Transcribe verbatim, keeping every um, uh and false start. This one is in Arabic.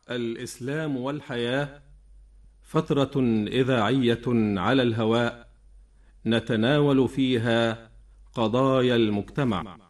الإسلام والحياة، فترة إذاعية على الهواء نتناول فيها قضايا المجتمع.